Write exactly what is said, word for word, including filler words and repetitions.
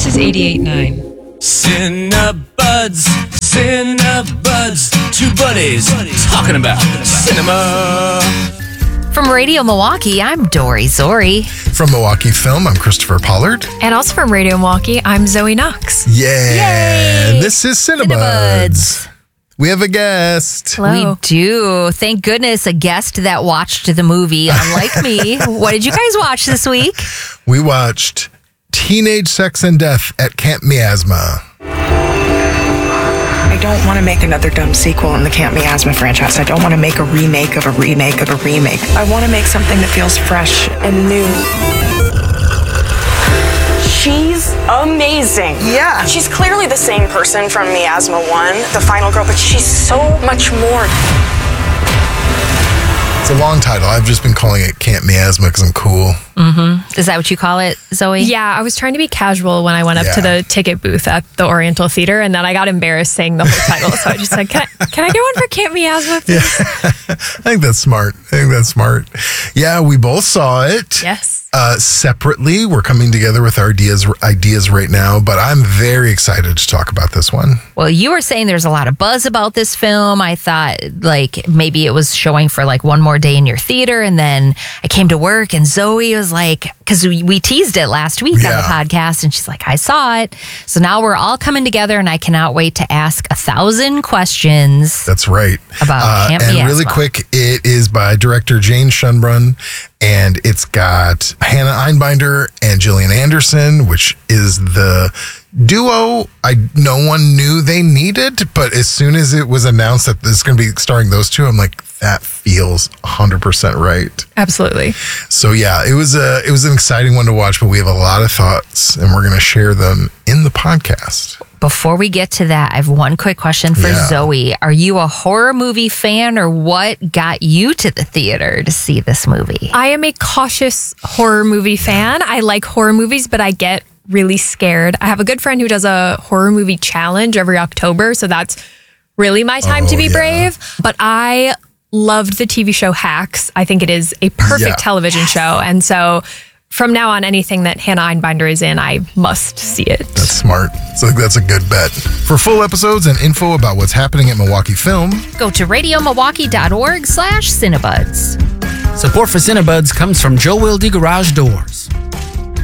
This is eighty-eight point nine. Cinebuds, Cinebuds, two buddies talking about cinema. From Radio Milwaukee, I'm Dory Zori. From Milwaukee Film, I'm Christopher Pollard. And also from Radio Milwaukee, I'm Zoe Knox. Yeah. Yay! This is Cinebuds. Cinebuds. We have a guest. Hello. We do. Thank goodness, a guest that watched the movie, unlike me. What did you guys watch this week? We watched Teenage Sex and Death at Camp Miasma. I don't want to make another dumb sequel in the Camp Miasma franchise. I don't want to make a remake of a remake of a remake. I want to make something that feels fresh and new. She's amazing. Yeah. She's clearly the same person from Miasma one, the final girl, but she's so much more. It's a long title. I've just been calling it Camp Miasma because I'm cool. Mm-hmm. Is that what you call it, Zoe? Yeah, I was trying to be casual when I went up Yeah. to the ticket booth at the Oriental Theater, and then I got embarrassed saying the whole title. So I just said, can I, can I get one for Camp Miasma, please? I think that's smart. I think that's smart. Yeah, we both saw it. Yes. Uh, separately, we're coming together with our ideas, ideas right now, but I'm very excited to talk about this one. Well, you were saying there's a lot of buzz about this film. I thought like maybe it was showing for like one more day in your theater. And then I came to work and Zoe was like, because we, we teased it last week Yeah. on the podcast, and she's like, I saw it. So now we're all coming together, and I cannot wait to ask a thousand questions. That's right. About uh, Camp And Miasma. really quick, it is by director Jane Schunbrunn, and it's got Hannah Einbinder and Gillian Anderson, which is the duo I no one knew they needed, but as soon as it was announced that this is going to be starring those two, I'm like, that feels one hundred percent right. Absolutely. So yeah, it was a it was an exciting one to watch, but we have a lot of thoughts, and we're going to share them in the podcast. Before we get to that, I have one quick question for Yeah. Zoe. Are you a horror movie fan, or what got you to the theater to see this movie? I am a cautious horror movie fan. I like horror movies, but I get really scared. I have a good friend who does a horror movie challenge every October, so that's really my time to Oh, be yeah. brave. But I loved the T V show Hacks. I think it is a perfect Yeah. television show. And so from now on, anything that Hannah Einbinder is in, I must see it. That's smart. So I think that's a good bet. For full episodes and info about what's happening at Milwaukee Film, Go to radiomilwaukee.org slash Cinebuds. Support for Cinebuds comes from Joe Wilde Garage Door.